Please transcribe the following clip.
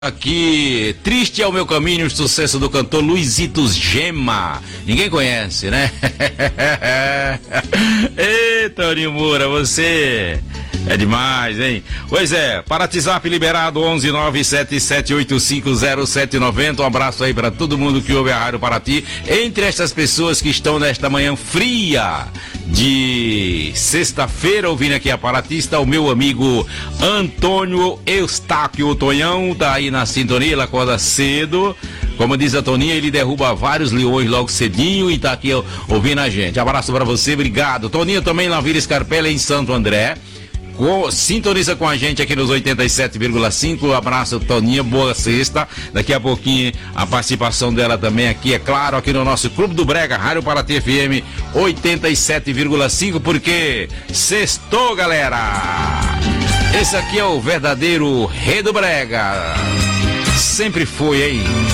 Aqui, triste é o meu caminho, o sucesso do cantor Luizitos Gema. Ninguém conhece, né? Eita, Toninho Moura, você é demais, hein? Pois é, para WhatsApp liberado 11977850790. Um abraço aí para todo mundo que ouve a Rádio Paraty. Entre essas pessoas que estão nesta manhã fria de sexta-feira ouvindo aqui a Paraty, está o meu amigo Antônio Eustáquio Tonhão, tá aí na sintonia, ele acorda cedo. Como diz a Toninha, ele derruba vários leões logo cedinho e tá aqui ouvindo a gente. Abraço para você, obrigado. Toninha também na Vila Scarpella em Santo André. Sintoniza com a gente aqui nos 87,5. Abraço, Toninha, boa sexta. Daqui a pouquinho a participação dela também aqui, é claro, aqui no nosso Clube do Brega, Rádio Paraty FM 87,5, porque sextou, galera. Esse aqui é o verdadeiro rei do Brega. Sempre foi, hein?